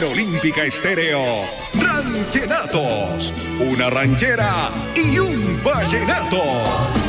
en Olímpica Estéreo, Ranchenatos, una ranchera y un vallenato.